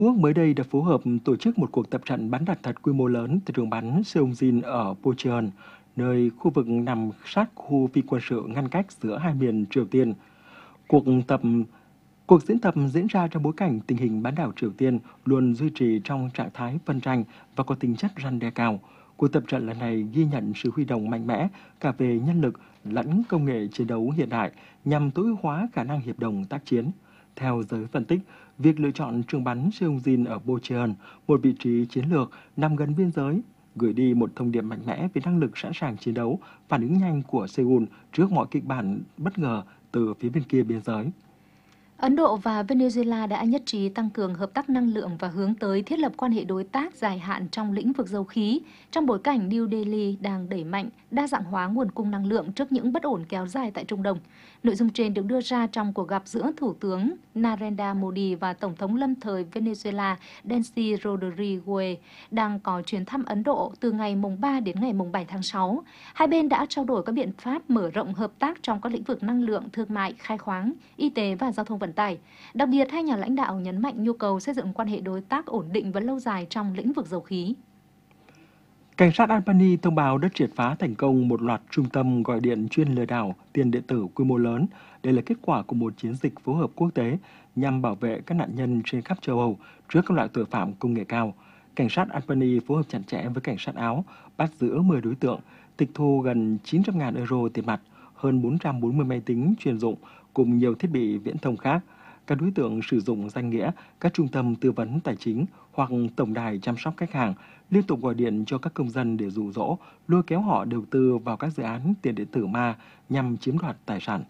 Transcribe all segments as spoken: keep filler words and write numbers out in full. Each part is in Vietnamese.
Quốc mới đây đã phối hợp tổ chức một cuộc tập trận bắn đạn thật quy mô lớn tại trường bắn Seongjin ở Pocheon, nơi khu vực nằm sát khu phi quân sự ngăn cách giữa hai miền Triều Tiên. Cuộc tập Cuộc diễn tập diễn ra trong bối cảnh tình hình bán đảo Triều Tiên luôn duy trì trong trạng thái phân tranh và có tính chất răn đe cao. Cuộc tập trận lần này ghi nhận sự huy động mạnh mẽ cả về nhân lực lẫn công nghệ chiến đấu hiện đại nhằm tối ưu hóa khả năng hiệp đồng tác chiến. Theo giới phân tích, việc lựa chọn trường bắn Seongjin ở Pocheon, một vị trí chiến lược nằm gần biên giới, gửi đi một thông điệp mạnh mẽ về năng lực sẵn sàng chiến đấu, phản ứng nhanh của Seoul trước mọi kịch bản bất ngờ từ phía bên kia biên giới. Ấn Độ và Venezuela đã nhất trí tăng cường hợp tác năng lượng và hướng tới thiết lập quan hệ đối tác dài hạn trong lĩnh vực dầu khí, trong bối cảnh New Delhi đang đẩy mạnh đa dạng hóa nguồn cung năng lượng trước những bất ổn kéo dài tại Trung Đông. Nội dung trên được đưa ra trong cuộc gặp giữa Thủ tướng Narendra Modi và Tổng thống lâm thời Venezuela Delcy Rodríguez đang có chuyến thăm Ấn Độ từ ngày mùng ba đến ngày mùng bảy tháng sáu. Hai bên đã trao đổi các biện pháp mở rộng hợp tác trong các lĩnh vực năng lượng, thương mại, khai khoáng, y tế và giao thông vận tải. Đặc biệt, hai nhà lãnh đạo nhấn mạnh nhu cầu xây dựng quan hệ đối tác ổn định và lâu dài trong lĩnh vực dầu khí. Cảnh sát Albany thông báo đã triệt phá thành công một loạt trung tâm gọi điện chuyên lừa đảo tiền điện tử quy mô lớn. Đây là kết quả của một chiến dịch phối hợp quốc tế nhằm bảo vệ các nạn nhân trên khắp châu Âu trước các loại tội phạm công nghệ cao. Cảnh sát Albany phối hợp chặt chẽ với cảnh sát Áo, bắt giữ mười đối tượng, tịch thu gần chín trăm nghìn euro tiền mặt, hơn bốn trăm bốn mươi máy tính chuyên dụng cùng nhiều thiết bị viễn thông khác. Các đối tượng sử dụng danh nghĩa các trung tâm tư vấn tài chính hoặc tổng đài chăm sóc khách hàng liên tục gọi điện cho các công dân để dụ dỗ, lôi kéo họ đầu tư vào các dự án tiền điện tử ma nhằm chiếm đoạt tài sản.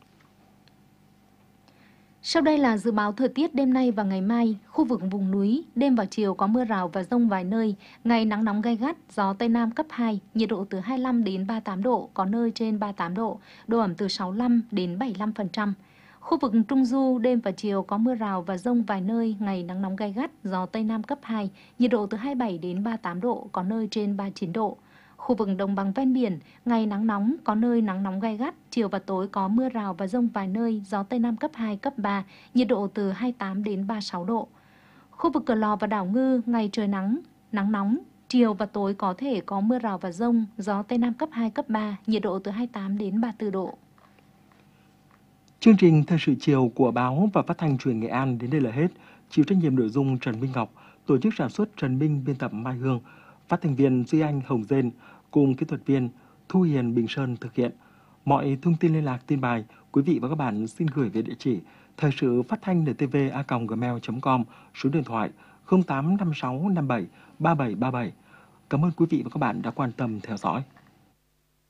Sau đây là dự báo thời tiết đêm nay và ngày mai. Khu vực vùng núi, đêm và chiều có mưa rào và dông vài nơi, ngày nắng nóng gay gắt, gió Tây Nam cấp hai, nhiệt độ từ hai mươi lăm đến ba mươi tám độ, có nơi trên ba mươi tám độ, độ ẩm từ sáu mươi lăm đến bảy mươi lăm phần trăm. Khu vực Trung Du, đêm và chiều có mưa rào và dông vài nơi, ngày nắng nóng gay gắt, gió Tây Nam cấp hai, nhiệt độ từ hai mươi bảy đến ba mươi tám độ, có nơi trên ba mươi chín độ. Khu vực đồng bằng ven biển, ngày nắng nóng, có nơi nắng nóng gay gắt, chiều và tối có mưa rào và dông vài nơi, gió Tây Nam cấp hai, cấp ba, nhiệt độ từ hai mươi tám đến ba mươi sáu độ. Khu vực Cửa Lò và đảo Ngư, ngày trời nắng, nắng nóng, chiều và tối có thể có mưa rào và dông, gió Tây Nam cấp hai, cấp ba, nhiệt độ từ hai mươi tám đến ba mươi tư độ. Chương trình Thời sự chiều của báo và phát thanh truyền Nghệ An đến đây là hết. Chịu trách nhiệm nội dung Trần Minh Ngọc, tổ chức sản xuất Trần Minh, biên tập Mai Hương, phát thanh viên Duy Anh Hồng Dên cùng kỹ thuật viên Thu Hiền Bình Sơn thực hiện. Mọi thông tin liên lạc tin bài, quý vị và các bạn xin gửi về địa chỉ thời sự phát thanh en tê vê a còng gmail chấm com, số điện thoại không tám năm sáu năm bảy ba bảy ba bảy. Cảm ơn quý vị và các bạn đã quan tâm theo dõi.